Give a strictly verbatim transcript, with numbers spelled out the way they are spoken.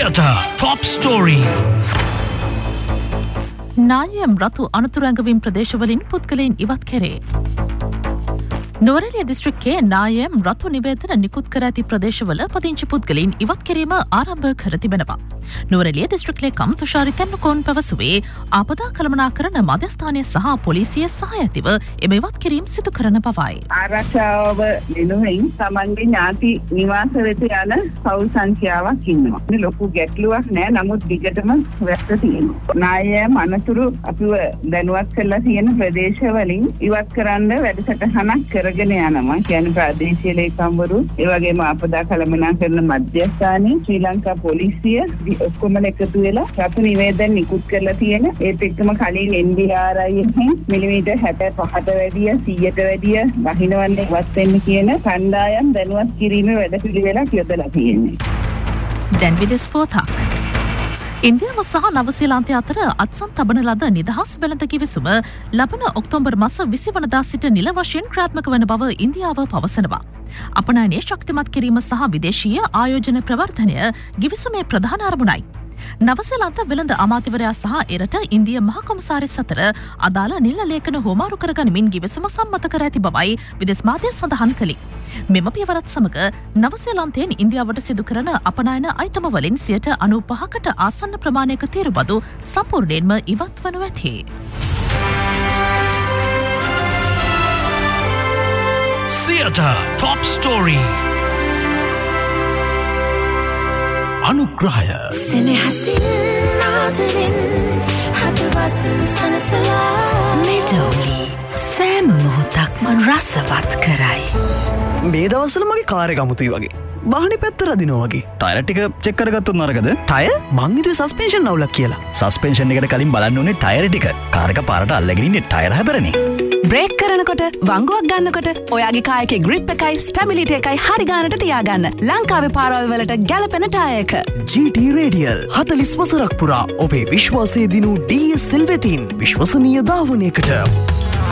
Theatre Top Story. නායම් රතු අනතුරංගවීම් ප්‍රදේශවලින් පුද්ගලයන් ඉවත් කෙරේ. නුවරඑළිය දිස්ත්‍රික්කයේ නායම් රතු නිවේදන නිකුත් කර ඇති ප්‍රදේශවල පදිංචි පුද්ගලයන් ඉවත් කිරීම ආරම්භ කර තිබෙනවා. නුවරඑළිය දිස්ත්‍රික් ලේකම් තුෂාරි තෙන්නකෝන් පැවසුවේ ආපදා කළමනාකරන මධ්‍යස්ථානය සහ පොලිසිය සහාය ඇතිව එම ඉවත් කිරීම සිදු කරන බවයි. ආරක්ෂාව වෙනුවෙන් තමන්ගේ ඥාති නිවාස වෙත යන පවුල් සංඛ්‍යාවක් ඉන්නවා. මේ ලොකු ගැටලුවක් නෑ. නමුත් දිගටම වැස්ස තියෙනවා. නායම් අනතුරු අපිව දැනුවත් කරලා තියෙන ප්‍රදේශවලින් ඉවත් කරන්න වැඩසටහනක් කරගෙන යනවා. කියන්නේ ප්‍රාදේශීය ලේකම්වරු, ඒ වගේම ආපදා කළමනාකරන මධ්‍යස්ථානයේ ශ්‍රී ලංකා පොලිසිය ඔක්කොම එකතු වෙලා රතු නිවේදන නිකුත් කරලා තියෙන. ඒත් එක්කම කලින් එන් ඩී ආර් ආයි එකෙන් මිලිමීටර් හැත්තෑපහට වැඩිය සීයට වැඩිය වහිනවන්නේ ඉවත් වෙන්න කියන කණ්ඩායම් දැනුවත් කිරීමේ වැඩපිළිවෙලක් යොදලා තියෙන්නේ. දැන් විදේශ පොතක්. ඉන්දියාව සහ නවසීලන්තය අතර අත්සන් තබන ලද නිදහස් වෙළඳ කිවිසුම ලබන ඔක්තෝබර් මාස විසි වනදා සිට නිල වශයෙන් ක්‍රියාත්මක වන බව ඉන්දියාව පවසනවා. අපනයනය ශක්තිමත් කිරීම සහ විදේශීය ආයෝජන ප්‍රවර්ධනය ගිවිසුමේ ප්‍රධාන අරමුණයි. නවසීලන්ත වෙළඳ අමාත්‍යවරයා සහ එරට ඉන්දිය මහ කොමසාරිස් අතර අදාළ නිල ලේඛන හුවමාරු කරගනිමින් ගිවිසුම සම්මත කර ඇති බවයි විදේශ මාධ්‍ය සඳහන් කළේ. මෙම පියවරත් සමග නවසීලන්තයෙන් ඉන්දියාවට සිදු කරන අපනයන අයිතම වලින් සියයට අනූපහකට ආසන්න ප්‍රමාණයක තීරුබදු සම්පූර්ණයෙන්ම ඉවත් වනු ඇති. Theatre Top Story. අනුග්‍රහය සෙනෙහසින් ආදරෙන් හදවත් සනසලා මෙඩෝලි සෑම මොහොතක්ම රසවත් කරයි. මේ දවස්වල මගේ කාර් එක අමුතුයි වගේ. වාහනේ පැත්ත රදිනවා වගේ. ටයර් ටික චෙක් කරගත්තොත් නරකද? ටයර්? මං හිතුවේ සස්පෙන්ෂන් අවුලක් කියලා. සස්පෙන්ෂන් එකට කලින් බලන්න ඕනේ ටයර් ටික. කාර් එක පාරට අල්ලගෙන ඉන්නේ ටයර් හතරනේ. බ්‍රේක් කරනකොට වංගුවක් ගන්නකොට ඔයාගේ කායකේ ග්‍රිප් එකයි ස්ටැබිලිටි එකයි හරි ගානට තියාගන්න. ලංකාවේ පාරවල් වලට ගැලපෙන ටයර් එක. ජී ටී රේඩියල් හතළිස් වසරක් පුරා ඔබේ විශ්වාසය දිනු ඩී එස් එල් වෙතින් විශ්වසනීය ධාවනයකට.